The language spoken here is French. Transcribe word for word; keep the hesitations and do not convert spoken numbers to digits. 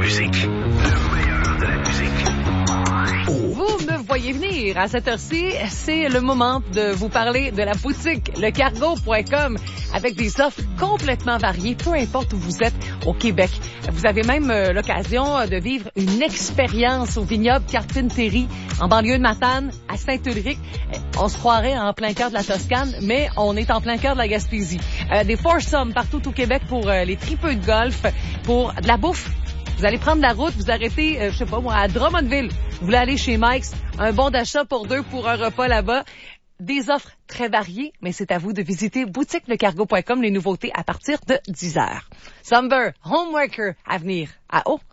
musique. Le meilleur de la musique. Vous me voyez venir à cette heure-ci, c'est le moment de vous parler de la boutique lecargo point com avec des offres complètement variées, peu importe où vous êtes au Québec. Vous avez même euh, l'occasion de vivre une expérience au vignoble Carpinterie en banlieue de Matane, à Saint-Ulrich. On se croirait en plein cœur de la Toscane, mais on est en plein cœur de la Gaspésie. Euh, des foursomes partout au Québec pour euh, les tripeux de golf, pour de la bouffe. Vous allez prendre la route, vous arrêtez, euh, je sais pas moi, à Drummondville. Vous voulez aller chez Mike's, un bon d'achat pour deux pour un repas là-bas. Des offres très variées, mais c'est à vous de visiter boutique lecargo point com, les nouveautés à partir de dix heures. Summer, Homeworker à venir à haut.